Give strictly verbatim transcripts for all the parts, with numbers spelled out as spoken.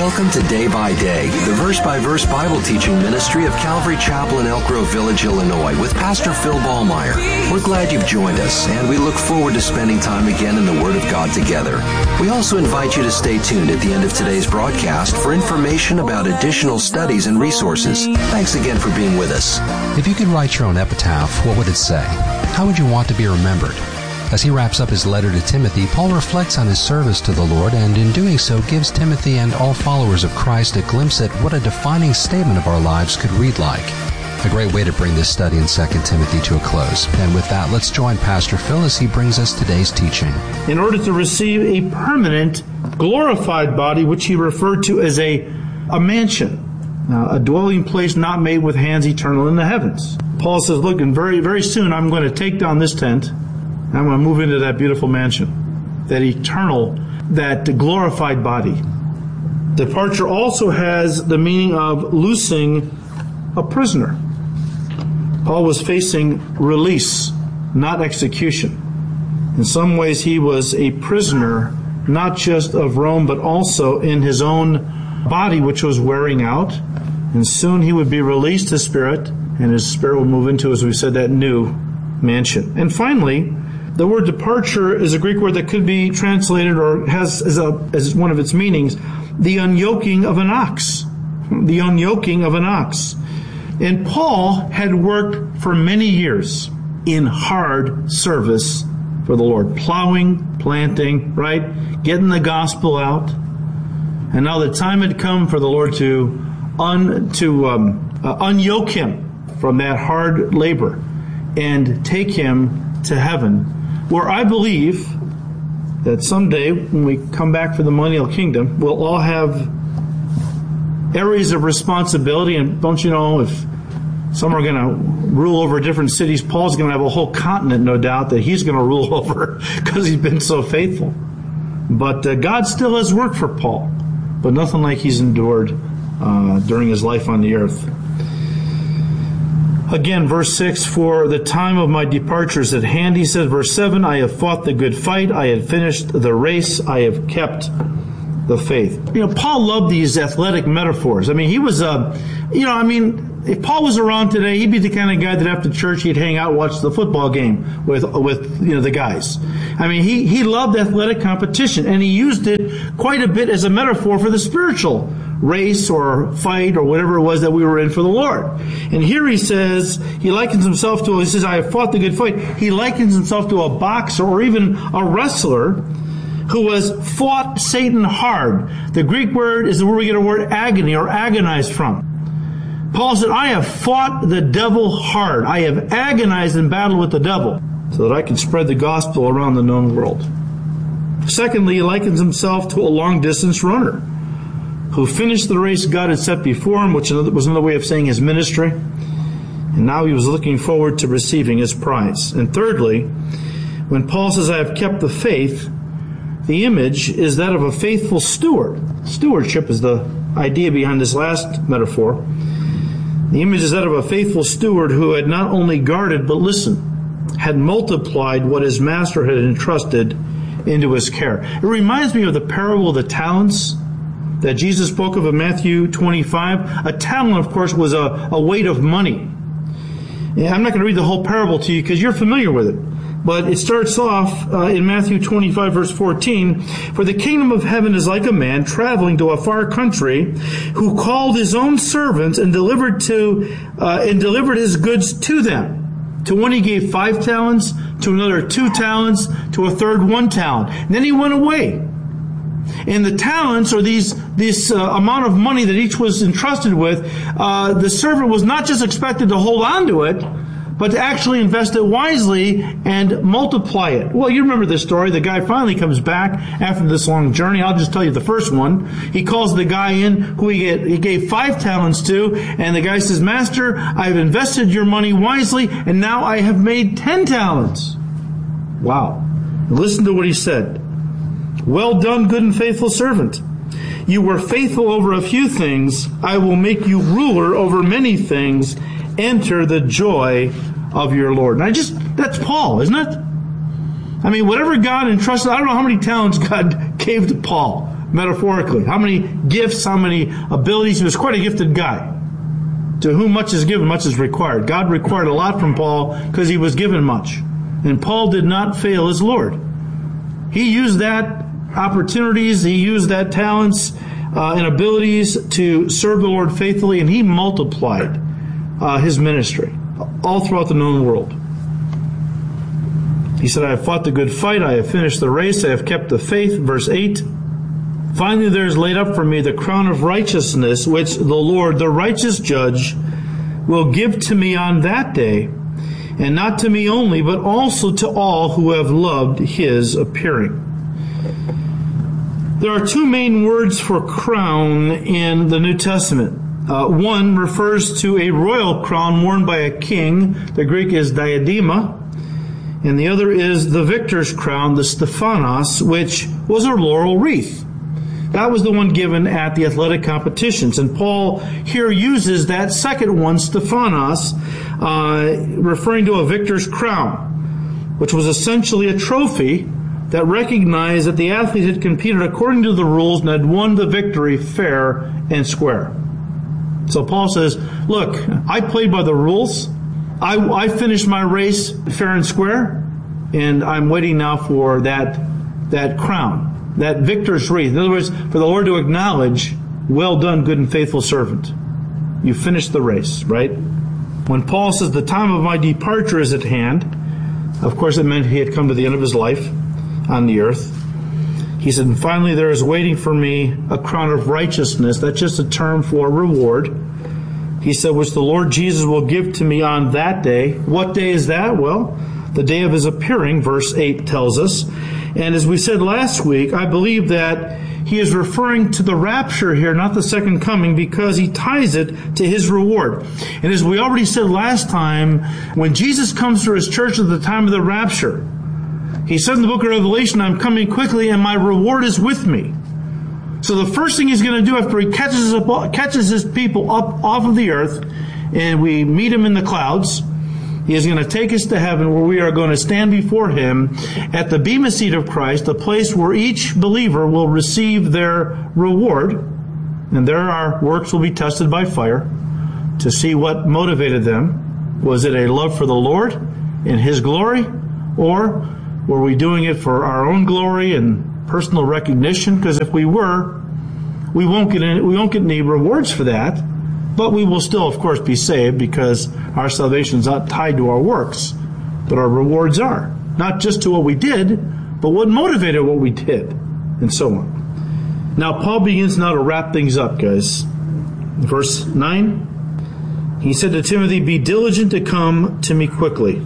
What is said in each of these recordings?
Welcome to Day by Day, the verse-by-verse Bible teaching ministry of Calvary Chapel in Elk Grove Village, Illinois, with Pastor Phil Ballmeyer. We're glad you've joined us, and we look forward to spending time again in the Word of God together. We also invite you to stay tuned at the end of today's broadcast for information about additional studies and resources. Thanks again for being with us. If you could write your own epitaph, what would it say? How would you want to be remembered? As he wraps up his letter to Timothy, Paul reflects on his service to the Lord, and in doing so gives Timothy and all followers of Christ a glimpse at what a defining statement of our lives could read like. A great way to bring this study in Second Timothy to a close. And with that, let's join Pastor Phil as he brings us today's teaching. In order to receive a permanent, glorified body, which he referred to as a, a mansion, uh, a dwelling place not made with hands, eternal in the heavens. Paul says, look, and very, very soon I'm going to take down this tent. I'm going to move into that beautiful mansion, that eternal, that glorified body. Departure also has the meaning of loosing a prisoner. Paul was facing release, not execution. In some ways, he was a prisoner, not just of Rome, but also in his own body, which was wearing out. And soon he would be released, his spirit, and his spirit would move into, as we said, that new mansion. And finally, the word departure is a Greek word that could be translated or has as, a, as one of its meanings, the unyoking of an ox. The unyoking of an ox. And Paul had worked for many years in hard service for the Lord. Plowing, planting, right? Getting the gospel out. And now the time had come for the Lord to, un, to um, uh, unyoke him from that hard labor and take him to heaven, where I believe that someday when we come back for the millennial kingdom, we'll all have areas of responsibility. And don't you know, if some are going to rule over different cities, Paul's going to have a whole continent, no doubt, that he's going to rule over because he's been so faithful. But uh, God still has work for Paul, but nothing like he's endured uh, during his life on the earth. Again, verse six, for the time of my departure is at hand, he says. Verse seven, I have fought the good fight. I have finished the race. I have kept the faith. You know, Paul loved these athletic metaphors. I mean, he was, uh, you know, I mean, if Paul was around today, he'd be the kind of guy that after church he'd hang out and watch the football game with, with you know, the guys. I mean, he, he loved athletic competition, and he used it quite a bit as a metaphor for the spiritual race or fight or whatever it was that we were in for the Lord. And here he says, he likens himself to, he says, I have fought the good fight. He likens himself to a boxer or even a wrestler who has fought Satan hard. The Greek word is where we get a word agony or agonized from. Paul said, I have fought the devil hard. I have agonized in battle with the devil so that I can spread the gospel around the known world. Secondly, he likens himself to a long-distance runner who finished the race God had set before him, which was another way of saying his ministry. And now he was looking forward to receiving his prize. And thirdly, when Paul says, I have kept the faith, the image is that of a faithful steward. Stewardship is the idea behind this last metaphor. The image is that of a faithful steward who had not only guarded, but listen, had multiplied what his master had entrusted into his care. It reminds me of the parable of the talents that Jesus spoke of in Matthew twenty-five. A talent, of course, was a, a weight of money. I'm not going to read the whole parable to you because you're familiar with it. But it starts off uh, in Matthew twenty-five, verse fourteen. For the kingdom of heaven is like a man traveling to a far country who called his own servants and delivered to uh, and delivered his goods to them. To one he gave five talents, to another two talents, to a third one talent. And then he went away. And the talents, or these this uh, amount of money that each was entrusted with, uh, the servant was not just expected to hold on to it, but to actually invest it wisely and multiply it. Well, you remember this story. The guy finally comes back after this long journey. I'll just tell you the first one. He calls the guy in who he, get, he gave five talents to, and the guy says, Master, I've invested your money wisely, and now I have made ten talents. Wow. Listen to what he said. Well done, good and faithful servant. You were faithful over a few things. I will make you ruler over many things. Enter the joy of your Lord. And I just, that's Paul, isn't it? I mean, whatever God entrusted, I don't know how many talents God gave to Paul. metaphorically. How many gifts, how many abilities. He was quite a gifted guy. To whom much is given, much is required. God required a lot from Paul because he was given much. And Paul did not fail his Lord. He used that opportunities, he used that talents uh, and abilities to serve the Lord faithfully, and he multiplied uh, his ministry all throughout the known world. He said, I have fought the good fight, I have finished the race, I have kept the faith. Verse eight. Finally, there is laid up for me the crown of righteousness, which the Lord, the righteous judge, will give to me on that day, and not to me only, but also to all who have loved his appearing. There are two main words for crown in the New Testament. Uh, one refers to a royal crown worn by a king. The Greek is diadema. And the other is the victor's crown, the Stephanos, which was a laurel wreath. That was the one given at the athletic competitions. And Paul here uses that second one, Stephanos, uh, referring to a victor's crown, which was essentially a trophy that recognized that the athlete had competed according to the rules and had won the victory fair and square. So Paul says, look, I played by the rules. I, I finished my race fair and square, and I'm waiting now for that, that crown, that victor's wreath. In other words, for the Lord to acknowledge, well done, good and faithful servant. You finished the race, right? When Paul says the time of my departure is at hand, of course it meant he had come to the end of his life on the earth. He said, and finally there is waiting for me a crown of righteousness. That's just a term for reward. He said, which the Lord Jesus will give to me on that day. What day is that? Well, the day of his appearing, verse eight tells us. And as we said last week, I believe that he is referring to the rapture here, not the second coming, because he ties it to his reward. And as we already said last time, when Jesus comes to his church at the time of the rapture, he said in the book of Revelation, I'm coming quickly and my reward is with me. So the first thing he's going to do after he catches up, catches his people up off of the earth and we meet him in the clouds, he is going to take us to heaven where we are going to stand before him at the bema seat of Christ, the place where each believer will receive their reward. And there our works will be tested by fire to see what motivated them. Was it a love for the Lord and his glory, or were we doing it for our own glory and personal recognition? Because if we were, we won't get any, we won't get any rewards for that. But we will still, of course, be saved because our salvation is not tied to our works, but our rewards are. Not just to what we did, but what motivated what we did, and so on. Now, Paul begins now to wrap things up, guys. Verse nine, he said to Timothy, be diligent to come to me quickly,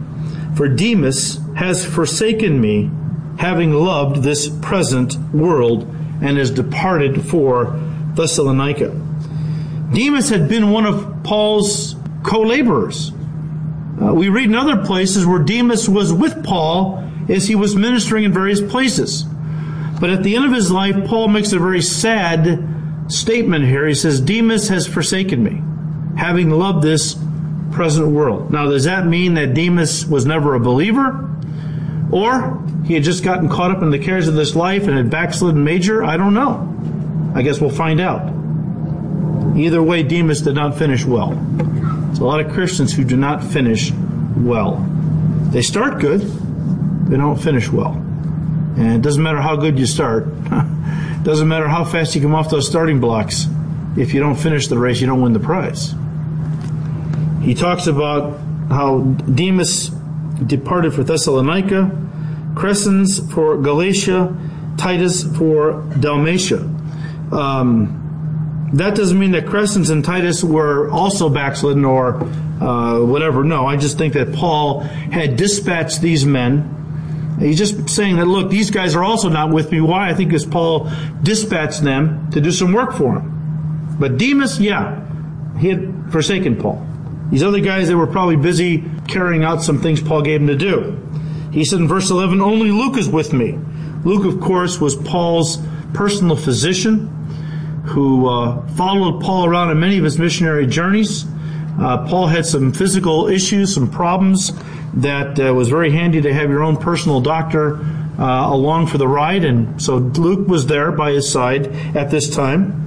for Demas has forsaken me, having loved this present world, and has departed for Thessalonica. Demas had been one of Paul's co-laborers. Uh, we read in other places where Demas was with Paul as he was ministering in various places. But at the end of his life, Paul makes a very sad statement here. He says, Demas has forsaken me, having loved this present world. Now, does that mean that Demas was never a believer? Or he had just gotten caught up in the cares of this life and had backslidden major? I don't know. I guess we'll find out. Either way, Demas did not finish well. There's a lot of Christians who do not finish well. They start good, they don't finish well. And it doesn't matter how good you start. It doesn't matter how fast you come off those starting blocks. If you don't finish the race, you don't win the prize. He talks about how Demas departed for Thessalonica, Crescens for Galatia, Titus for Dalmatia. Um, that doesn't mean that Crescens and Titus were also backslidden or uh, whatever. No, I just think that Paul had dispatched these men. He's just saying that, look, these guys are also not with me. Why? I think because Paul dispatched them to do some work for him. But Demas, yeah, he had forsaken Paul. These other guys, they were probably busy carrying out some things Paul gave them to do. He said in verse eleven, only Luke is with me. Luke, of course, was Paul's personal physician who uh, followed Paul around on many of his missionary journeys. Uh, Paul had some physical issues, some problems that uh, was very handy to have your own personal doctor uh, along for the ride, and so Luke was there by his side at this time.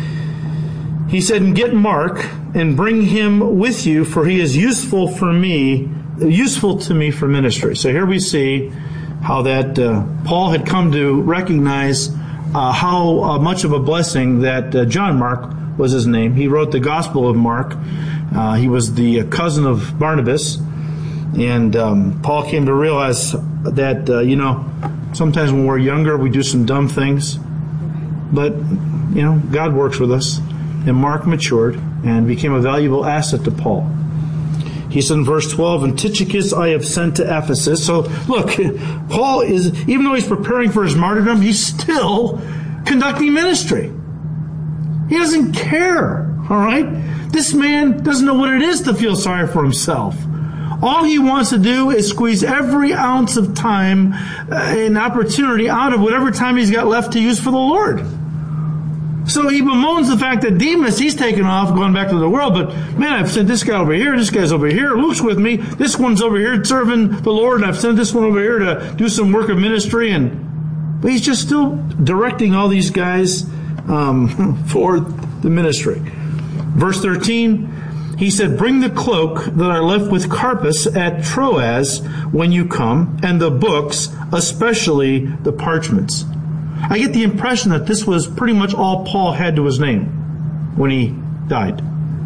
He said, and get Mark and bring him with you, for he is useful for me, useful to me for ministry. So here we see how that uh, Paul had come to recognize uh, how uh, much of a blessing that uh, John Mark was his name. He wrote the Gospel of Mark. Uh, he was the cousin of Barnabas. And um, Paul came to realize that, uh, you know, sometimes when we're younger, we do some dumb things. But, you know, God works with us. And Mark matured and became a valuable asset to Paul. He said in verse twelve, and Tychicus I have sent to Ephesus. So, look, Paul is, even though he's preparing for his martyrdom, he's still conducting ministry. He doesn't care, all right? This man doesn't know what it is to feel sorry for himself. All he wants to do is squeeze every ounce of time and opportunity out of whatever time he's got left to use for the Lord. So he bemoans the fact that Demas, he's taken off, going back to the world, but man, I've sent this guy over here, this guy's over here, Luke's with me, this one's over here serving the Lord, and I've sent this one over here to do some work of ministry, and but he's just still directing all these guys um, for the ministry. Verse thirteen, he said, bring the cloak that I left with Carpus at Troas when you come, and the books, especially the parchments. I get the impression that this was pretty much all Paul had to his name when he died.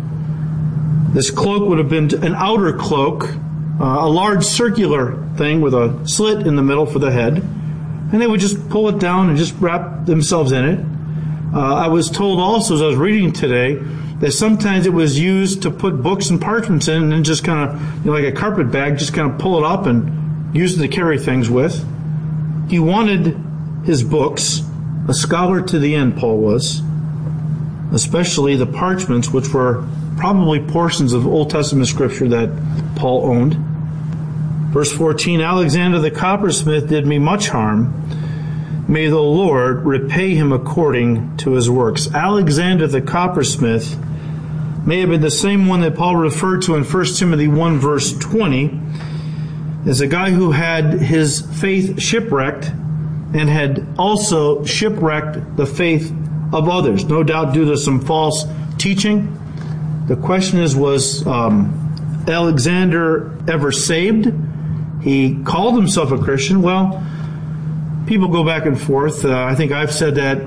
This cloak would have been an outer cloak, uh, a large circular thing with a slit in the middle for the head, and they would just pull it down and just wrap themselves in it. Uh, I was told also, as I was reading today, that sometimes it was used to put books and parchments in and then just kind of, you know, like a carpet bag, just kind of pull it up and use it to carry things with. He wanted his books, a scholar to the end, Paul was, especially the parchments, which were probably portions of Old Testament scripture that Paul owned. Verse fourteen, Alexander the coppersmith did me much harm. May the Lord repay him according to his works. Alexander the coppersmith may have been the same one that Paul referred to in First Timothy one, verse twenty, as a guy who had his faith shipwrecked and had also shipwrecked the faith of others, no doubt due to some false teaching. The question is, was um, Alexander ever saved? He called himself a Christian. Well, people go back and forth. Uh, I think I've said that